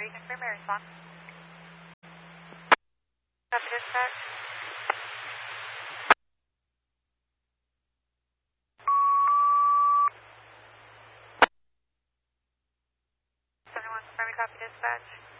Mary, confirm my response. Copy dispatch. Confirm copy dispatch.